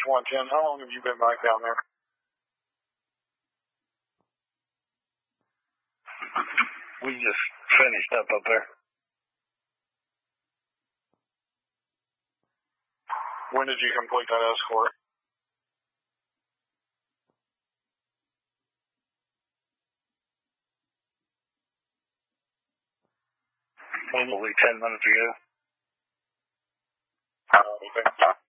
110. How long have you been back down there? We just finished up there. When did you complete that escort? Probably 10 minutes ago. Okay.